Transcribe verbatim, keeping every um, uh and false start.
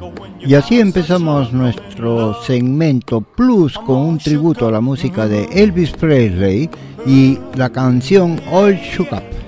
Y así empezamos nuestro segmento Plus con un tributo a la música de Elvis Presley y la canción All Shook Up.